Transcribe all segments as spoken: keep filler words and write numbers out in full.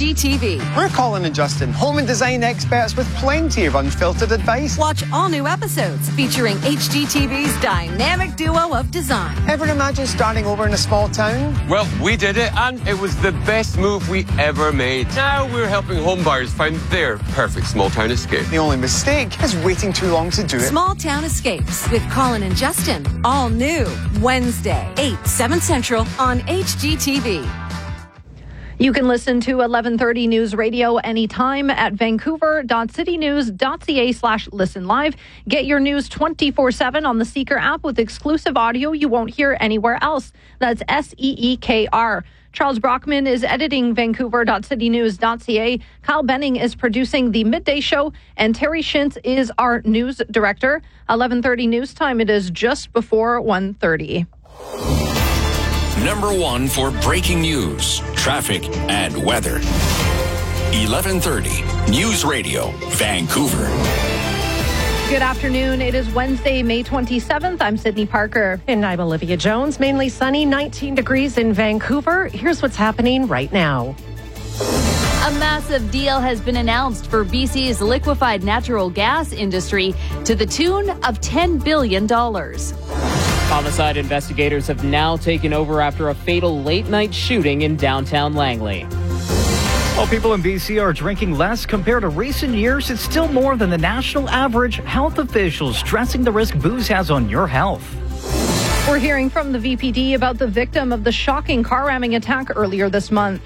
G T V. We're Colin and Justin, home and design experts with plenty of unfiltered advice. Watch all new episodes featuring H G T V's dynamic duo of design. Ever imagine starting over in a small town? Well, we did it, and it was the best move we ever made. Now we're helping homebuyers find their perfect small town escape. The only mistake is waiting too long to do it. Small Town Escapes with Colin and Justin. All new Wednesday, eight, seven Central on H G T V. You can listen to eleven thirty News Radio anytime at vancouver.citynews.ca slash listen live. Get your news twenty-four seven on the Seeker app with exclusive audio you won't hear anywhere else. That's S E E K R. Charles Brockman is editing vancouver.citynews.ca. Kyle Benning is producing the Midday Show, and Terry Shintz is our news director. eleven thirty News Time. It is just before one thirty. Number one for breaking news, traffic, and weather. eleven thirty News Radio, Vancouver. Good afternoon. It is Wednesday, May twenty-seventh. I'm Sydney Parker. And I'm Olivia Jones. Mainly sunny, nineteen degrees in Vancouver. Here's what's happening right now. A massive deal has been announced for B C's liquefied natural gas industry to the tune of ten billion dollars. Homicide investigators have now taken over after a fatal late-night shooting in downtown Langley. While people in B C are drinking less compared to recent years, it's still more than the national average. Health officials stressing the risk booze has on your health. We're hearing from the V P D about the victim of the shocking car ramming attack earlier this month.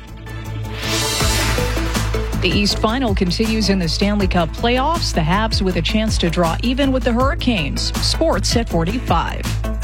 The East Final continues in the Stanley Cup playoffs. The Habs with a chance to draw even with the Hurricanes. Sports at forty-five.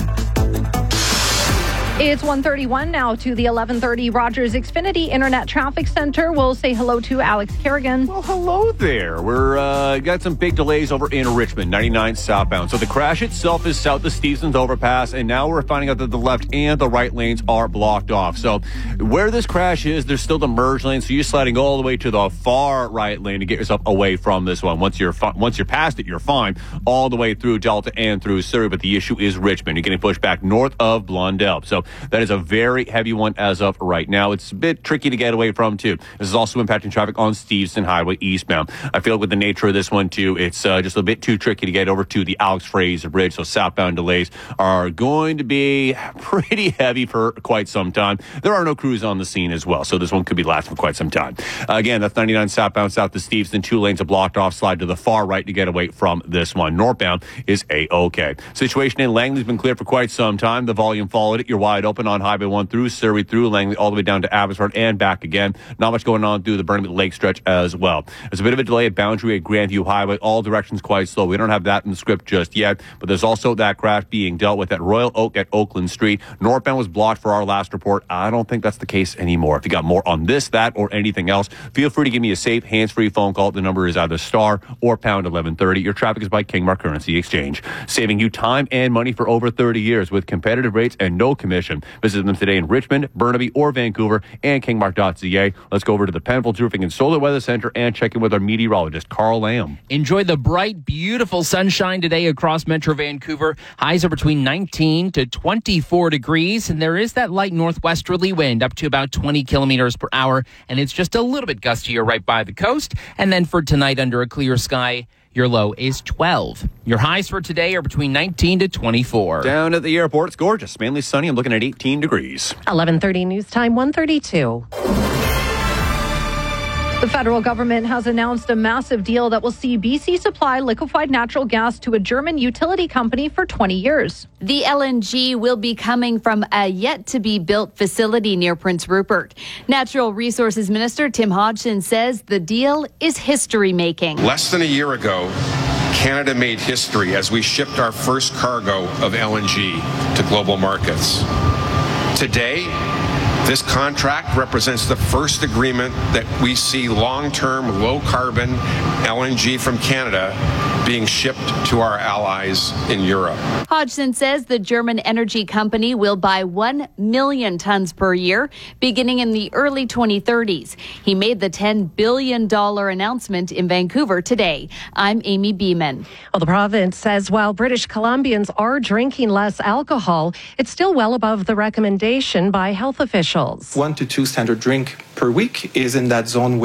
It's one thirty-one now to the eleven thirty Rogers Xfinity Internet Traffic Center. We'll say hello to Alex Kerrigan. Well, hello there. We're uh, got some big delays over in Richmond, ninety-nine southbound. So the crash itself is south of Stevenson's overpass, and now we're finding out that the left and the right lanes are blocked off. So where this crash is, there's still the merge lane, so you're sliding all the way to the far right lane to get yourself away from this one. Once you're fi- once you're past it, you're fine all the way through Delta and through Surrey. But the issue is Richmond. You're getting pushed back north of Blundell. So that is a very heavy one as of right now. It's a bit tricky to get away from, too. This is also impacting traffic on Stevenson Highway eastbound. I feel like with the nature of this one, too, it's uh, just a bit too tricky to get over to the Alex Fraser Bridge. So southbound delays are going to be pretty heavy for quite some time. There are no crews on the scene as well, so this one could be lasting for quite some time. Uh, again, that's ninety-nine southbound south to Stevenson. Two lanes are blocked off. Slide to the far right to get away from this one. Northbound is A-OK. Situation in Langley's been clear for quite some time. The volume followed it. You're wide open on Highway one through Surrey, through Langley, all the way down to Abbotsford and back again. Not much going on through the Burnaby Lake stretch as well. There's a bit of a delay at Boundary at Grandview Highway. All directions quite slow. We don't have that in the script just yet, but there's also that crash being dealt with at Royal Oak at Oakland Street. Northbound was blocked for our last report. I don't think that's the case anymore. If you got more on this, that, or anything else, feel free to give me a safe, hands-free phone call. The number is either star or pound eleven thirty. Your traffic is by Kingmark Currency Exchange, saving you time and money for over thirty years with competitive rates and no commission. Visit them today in Richmond, Burnaby, or Vancouver, and kingmark dot c a. Let's go over to the Penfolds Roofing and Solar Weather Center and check in with our meteorologist, Carl Lamb. Enjoy the bright, beautiful sunshine today across Metro Vancouver. Highs are between nineteen to twenty-four degrees, and there is that light northwesterly wind up to about twenty kilometers per hour, and it's just a little bit gustier right by the coast. And then for tonight, under a clear sky, your low is twelve. Your highs for today are between nineteen to twenty-four. Down at the airport, it's gorgeous. Mainly sunny. I'm looking at eighteen degrees. eleven thirty News Time, one thirty-two. The federal government has announced a massive deal that will see B C supply liquefied natural gas to a German utility company for twenty years. The L N G will be coming from a yet-to-be-built facility near Prince Rupert. Natural Resources Minister Tim Hodgson says the deal is history-making. Less than a year ago, Canada made history as we shipped our first cargo of L N G to global markets. Today, this contract represents the first agreement that we see long-term, low-carbon L N G from Canada being shipped to our allies in Europe. Hodgson says the German energy company will buy one million tons per year, beginning in the early twenty thirties. He made the ten billion dollars announcement in Vancouver today. I'm Amy Beeman. Well, the province says while British Columbians are drinking less alcohol, it's still well above the recommendation by health officials. One to two standard drink per week is in that zone